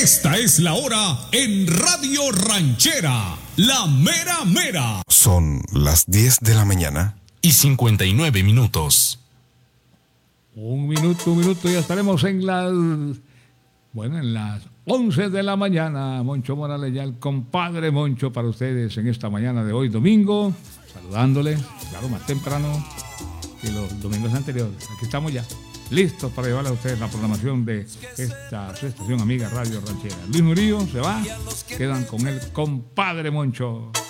Esta es la hora en Radio Ranchera, la mera mera. Son las 10 de la mañana y 59 minutos. Un minuto, ya estaremos en las 11 de la mañana. Moncho Morales, ya el compadre Moncho para ustedes en esta mañana de hoy, domingo, saludándole, claro, más temprano que los domingos anteriores. Aquí estamos ya, listos para llevarle a ustedes la programación de esta su estación amiga Radio Ranchera. Luis Murillo se va, quedan con el compadre Moncho.